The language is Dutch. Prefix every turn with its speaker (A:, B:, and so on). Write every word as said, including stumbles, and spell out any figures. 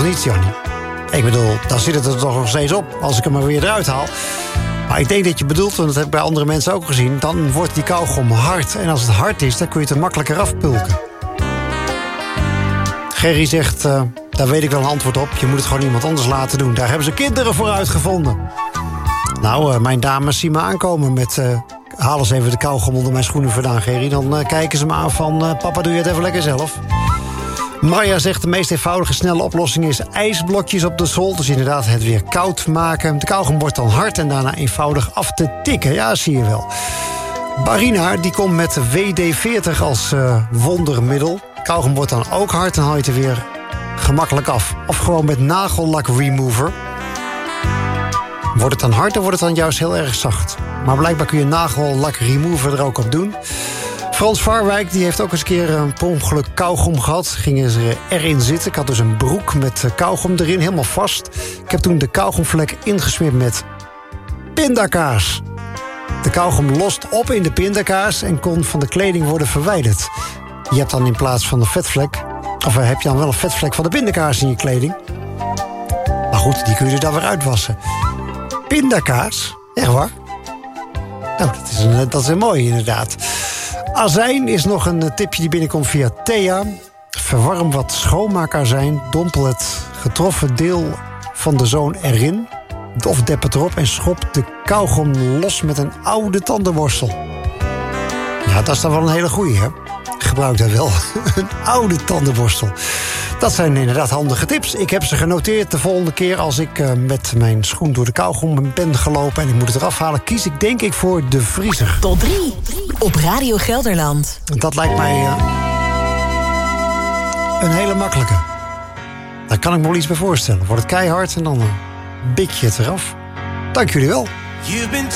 A: toch niets, Johnny? Ik bedoel, dan zit het er toch nog steeds op als ik hem maar weer eruit haal. Maar ik denk dat je bedoelt, en dat heb ik bij andere mensen ook gezien... dan wordt die kauwgom hard. En als het hard is, dan kun je het er makkelijker afpulken. Gerry zegt, uh, daar weet ik wel een antwoord op. Je moet het gewoon iemand anders laten doen. Daar hebben ze kinderen voor uitgevonden. Nou, uh, mijn dames zien me aankomen met... Uh, haal eens even de kauwgom onder mijn schoenen vandaan, Gerry. Dan uh, kijken ze me aan van, uh, papa, doe je het even lekker zelf. Marja zegt, de meest eenvoudige, snelle oplossing is... ijsblokjes op de sol, dus inderdaad het weer koud maken. De kauwgom wordt dan hard en daarna eenvoudig af te tikken. Ja, zie je wel. Barina, die komt met W D veertig als uh, wondermiddel. Kauwgom wordt dan ook hard en haal je het er weer gemakkelijk af. Of gewoon met nagellak remover. Wordt het dan hard of wordt het dan juist heel erg zacht? Maar blijkbaar kun je nagellak remover er ook op doen. Frans Varwijk die heeft ook eens een keer een per ongeluk kauwgom gehad. Gingen ze erin zitten. Ik had dus een broek met kauwgom erin, helemaal vast. Ik heb toen de kauwgomvlek ingesmeerd met pindakaas. De kauwgom lost op in de pindakaas en kon van de kleding worden verwijderd. Je hebt dan in plaats van een vetvlek... of heb je dan wel een vetvlek van de pindakaas in je kleding. Maar goed, die kun je er dan weer uitwassen. Pindakaas? Echt waar? Nou, dat is een, dat is een mooie inderdaad. Azijn is nog een tipje die binnenkomt via Thea. Verwarm wat schoonmaakazijn. Dompel het getroffen deel van de zoon erin. Of dep het erop en schop de kauwgom los met een oude tandenborstel. Ja, dat is dan wel een hele goeie, hè? Gebruik dat wel. Een oude tandenborstel. Dat zijn inderdaad handige tips. Ik heb ze genoteerd. De volgende keer als ik uh, met mijn schoen door de kauwgom ben gelopen... en ik moet het eraf halen, kies ik denk ik voor de vriezer.
B: Tot drie op Radio Gelderland.
A: Dat lijkt mij uh, een hele makkelijke. Daar kan ik me wel iets bij voorstellen. Wordt het keihard en dan uh, bik je het eraf. Dank jullie wel.